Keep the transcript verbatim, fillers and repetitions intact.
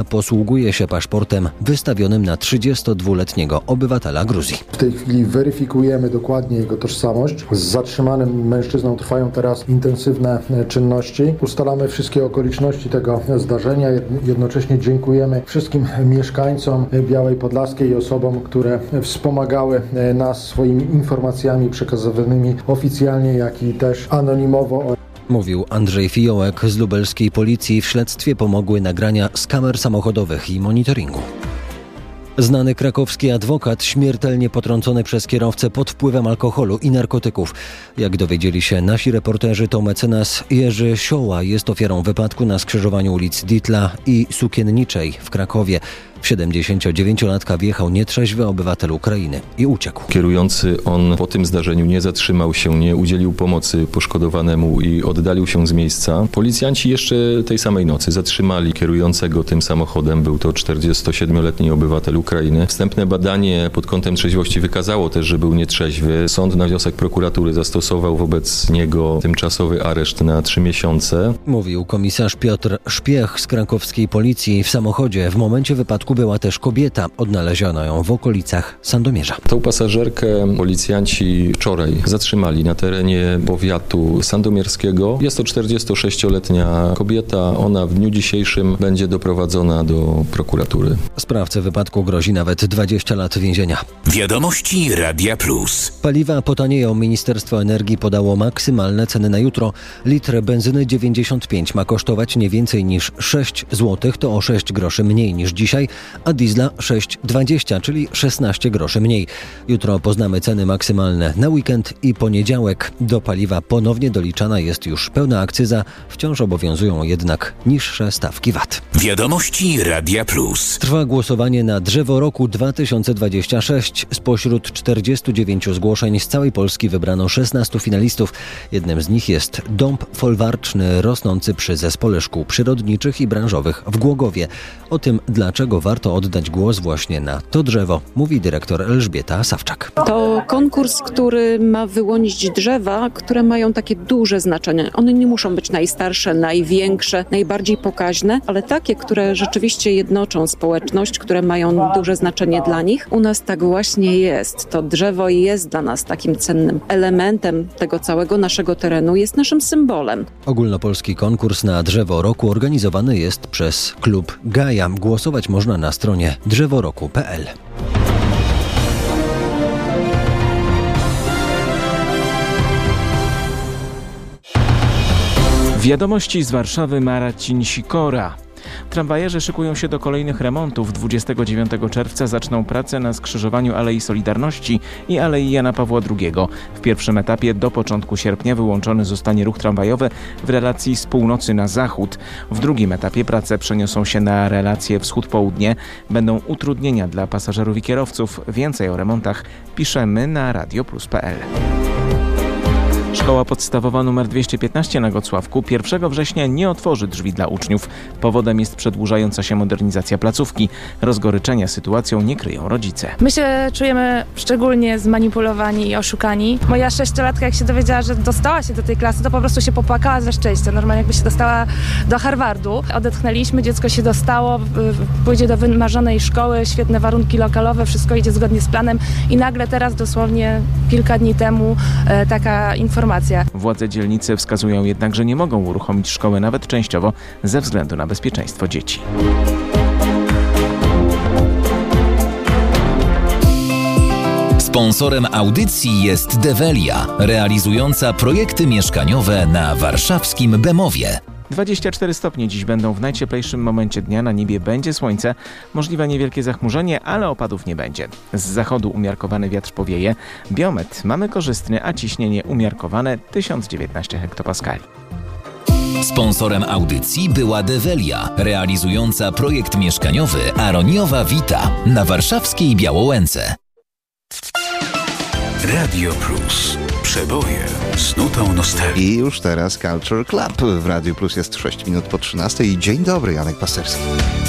posługuje się paszportem wystawionym na trzydziestodwuletniego obywatela Gruzji. W tej chwili weryfikujemy dokładnie jego tożsamość. Z zatrzymanym mężczyzną trwają teraz intensywne czynności. Ustalamy wszystkie okoliczności tego zdarzenia. Jednocześnie dziękujemy wszystkim mieszkańcom Białej Podlaskiej i osobom, które wspomagały nas swoimi informacjami przekazywanymi oficjalnie, jak i też anonimowo. Mówił Andrzej Fiołek z lubelskiej policji. W śledztwie pomogły nagrania z kamer samochodowych i monitoringu. Znany krakowski adwokat śmiertelnie potrącony przez kierowcę pod wpływem alkoholu i narkotyków. Jak dowiedzieli się nasi reporterzy, to mecenas Jerzy Sioła jest ofiarą wypadku na skrzyżowaniu ulic Ditla i Sukienniczej w Krakowie. W siedemdziesięciodziewięciolatka wjechał nietrzeźwy obywatel Ukrainy i uciekł. Kierujący on po tym zdarzeniu nie zatrzymał się, nie udzielił pomocy poszkodowanemu i oddalił się z miejsca. Policjanci jeszcze tej samej nocy zatrzymali kierującego tym samochodem. Był to czterdziestosiedmioletni obywatel Ukrainy. Wstępne badanie pod kątem trzeźwości wykazało też, że był nietrzeźwy. Sąd na wniosek prokuratury zastosował wobec niego tymczasowy areszt na trzy miesiące. Mówił komisarz Piotr Szpiech z krakowskiej policji. W samochodzie w momencie wypadku była też kobieta. Odnaleziono ją w okolicach Sandomierza. Tą pasażerkę policjanci wczoraj zatrzymali na terenie powiatu sandomierskiego. Jest to czterdziestosześcioletnia kobieta. Ona w dniu dzisiejszym będzie doprowadzona do prokuratury. Sprawcy wypadku grozi nawet dwadzieścia lat więzienia. Wiadomości Radia Plus. Paliwa potanieją. Ministerstwo Energii podało maksymalne ceny na jutro. Litr benzyny dziewięćdziesiąt pięć ma kosztować nie więcej niż sześć złotych, to o sześć groszy mniej niż dzisiaj, a diesla sześć dwadzieścia, czyli szesnaście groszy mniej. Jutro poznamy ceny maksymalne na weekend i poniedziałek. Do paliwa ponownie doliczana jest już pełna akcyza. Wciąż obowiązują jednak niższe stawki V A T. Wiadomości Radia Plus. Trwa głosowanie na Drzewo Roku dwa tysiące dwadzieścia sześć. Spośród czterdziestu dziewięciu zgłoszeń z całej Polski wybrano szesnastu finalistów. Jednym z nich jest dąb folwarczny rosnący przy Zespole Szkół Przyrodniczych i Branżowych w Głogowie. O tym, dlaczego warto oddać głos właśnie na to drzewo, mówi dyrektor Elżbieta Sawczak. To konkurs, który ma wyłonić drzewa, które mają takie duże znaczenie. One nie muszą być najstarsze, największe, najbardziej pokaźne, ale takie, które rzeczywiście jednoczą społeczność, które mają duże znaczenie dla nich. U nas tak właśnie jest. To drzewo jest dla nas takim cennym elementem tego całego naszego terenu, jest naszym symbolem. Ogólnopolski konkurs na Drzewo Roku organizowany jest przez klub Gaja. Głosować można na stronie drzeworoku kropka p l. Wiadomości z Warszawy, Marcin Sikora. Tramwajerze szykują się do kolejnych remontów. dwudziestego dziewiątego czerwca zaczną pracę na skrzyżowaniu Alei Solidarności i Alei Jana Pawła drugiego. W pierwszym etapie do początku sierpnia wyłączony zostanie ruch tramwajowy w relacji z północy na zachód. W drugim etapie prace przeniosą się na relację wschód-południe. Będą utrudnienia dla pasażerów i kierowców. Więcej o remontach piszemy na radioplus kropka p l. Szkoła podstawowa nr dwieście piętnaście na Gocławku pierwszego września nie otworzy drzwi dla uczniów. Powodem jest przedłużająca się modernizacja placówki. Rozgoryczenia sytuacją nie kryją rodzice. My się czujemy szczególnie zmanipulowani i oszukani. Moja sześciolatka, jak się dowiedziała, że dostała się do tej klasy, to po prostu się popłakała ze szczęścia. Normalnie jakby się dostała do Harvardu. Odetchnęliśmy, dziecko się dostało, pójdzie do wymarzonej szkoły, świetne warunki lokalowe, wszystko idzie zgodnie z planem i nagle teraz dosłownie kilka dni temu e, taka informacja. Władze dzielnicy wskazują jednak, że nie mogą uruchomić szkoły nawet częściowo ze względu na bezpieczeństwo dzieci. Sponsorem audycji jest Develia, realizująca projekty mieszkaniowe na warszawskim Bemowie. dwadzieścia cztery stopnie dziś będą w najcieplejszym momencie dnia. Na niebie będzie słońce, możliwe niewielkie zachmurzenie, ale opadów nie będzie. Z zachodu umiarkowany wiatr powieje. Biometr mamy korzystny, a ciśnienie umiarkowane tysiąc dziewiętnaście hektopaskali. Sponsorem audycji była Develia, realizująca projekt mieszkaniowy Aroniowa Vita na warszawskiej Białołęce. Radio Plus. Przeboje z nutą nostalgii. I już teraz Culture Club w Radiu Plus jest sześć minut po trzynastej. Dzień dobry, Janek Pasterski.